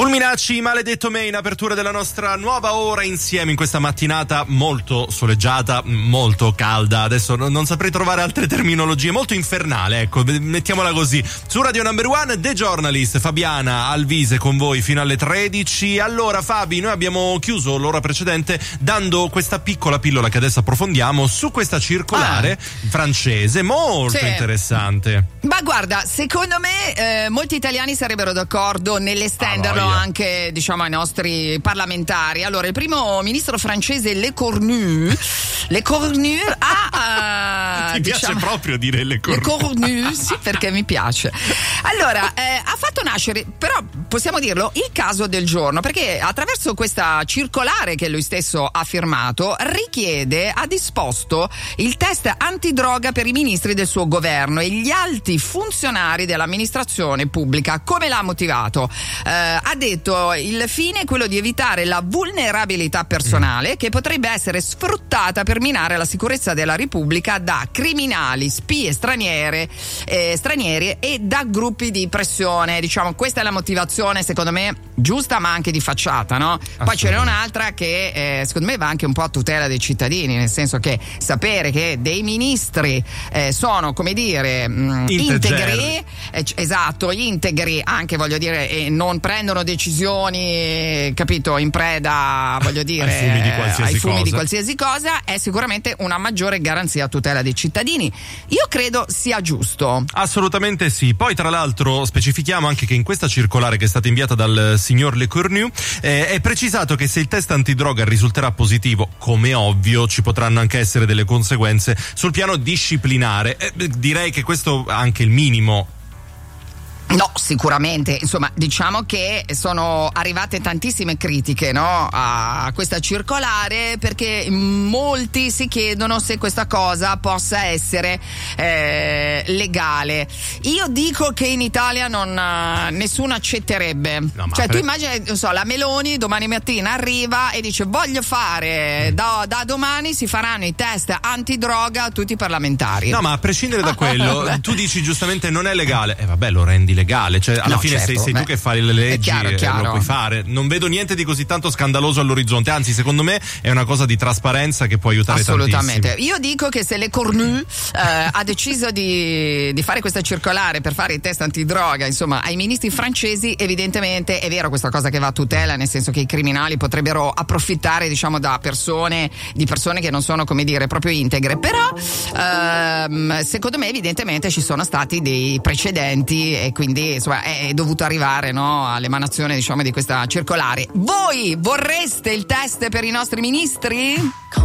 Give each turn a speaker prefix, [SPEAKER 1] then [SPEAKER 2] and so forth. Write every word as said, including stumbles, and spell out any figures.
[SPEAKER 1] Fulminacci, Maledetto Me, in apertura della nostra nuova ora insieme in questa mattinata molto soleggiata, molto calda. Adesso non, non saprei trovare altre terminologie, molto infernale, ecco, mettiamola così. Su Radio Number One, The Journalist, Fabiana Alvise con voi fino alle tredici. Allora Fabi, noi abbiamo chiuso l'ora precedente dando questa piccola pillola che adesso approfondiamo su questa circolare ah. francese molto sì. interessante.
[SPEAKER 2] Ma guarda, secondo me eh, molti italiani sarebbero d'accordo nell'estenderlo ah, anche, diciamo, ai nostri parlamentari. Allora, il primo ministro francese Le Cornu Le Cornu ha
[SPEAKER 1] uh, ti
[SPEAKER 2] diciamo,
[SPEAKER 1] piace proprio dire Le Cornu?
[SPEAKER 2] Le Cornu, sì, perché mi piace. Allora, eh, ha fatto nascere, però possiamo dirlo, il caso del giorno, perché attraverso questa circolare che lui stesso ha firmato richiede, ha disposto il test antidroga per i ministri del suo governo e gli alti funzionari dell'amministrazione pubblica. Come l'ha motivato? Eh, ha detto il fine è quello di evitare la vulnerabilità personale mm. che potrebbe essere sfruttata per minare la sicurezza della Repubblica da criminali, spie straniere, eh, stranieri e da gruppi di pressione. Diciamo, questa è la motivazione, secondo me, giusta ma anche di facciata, no? Poi ce n'è un'altra che eh, secondo me va anche un po' a tutela dei cittadini, nel senso che sapere che dei ministri eh, sono, come dire, mh, integri, eh, esatto, integri anche, voglio dire, e non prendono decisioni, capito, in preda, voglio dire,
[SPEAKER 1] ai fumi di qualsiasi,
[SPEAKER 2] ai fumi
[SPEAKER 1] cosa.
[SPEAKER 2] Di qualsiasi cosa, è sicuramente una maggiore garanzia a tutela dei cittadini. Io credo sia giusto.
[SPEAKER 1] Assolutamente sì. Poi tra l'altro specifichiamo anche che in questa circolare che è stata inviata dal signor Le Cornu eh, è precisato che se il test antidroga risulterà positivo, come ovvio, ci potranno anche essere delle conseguenze sul piano disciplinare. Eh, direi che questo è anche il minimo.
[SPEAKER 2] No, sicuramente, insomma, diciamo che sono arrivate tantissime critiche, no, a questa circolare, perché molti si chiedono se questa cosa possa essere eh, legale. Io dico che in Italia non nessuno accetterebbe. No, cioè, per... tu immagini, non so, la Meloni domani mattina arriva e dice voglio fare mm. da, da domani si faranno i test antidroga a tutti i parlamentari.
[SPEAKER 1] No, ma a prescindere da quello, tu dici giustamente non è legale. E eh, vabbè, lo rendi legale, cioè alla no, fine certo, sei, sei tu che fai le leggi,
[SPEAKER 2] chiaro,
[SPEAKER 1] e
[SPEAKER 2] chiaro.
[SPEAKER 1] lo puoi fare. Non vedo niente di così tanto scandaloso all'orizzonte, anzi secondo me è una cosa di trasparenza che può aiutare
[SPEAKER 2] assolutamente
[SPEAKER 1] tantissimo.
[SPEAKER 2] Io dico che se Le Cornu eh, ha deciso di, di fare questa circolare per fare i test antidroga, insomma, ai ministri francesi, evidentemente è vero questa cosa che va a tutela, nel senso che i criminali potrebbero approfittare, diciamo, da persone di persone che non sono, come dire, proprio integre, però ehm, secondo me evidentemente ci sono stati dei precedenti e quindi insomma è dovuto arrivare, no, all'emanazione, diciamo, di questa circolare. Voi vorreste il test per i nostri ministri?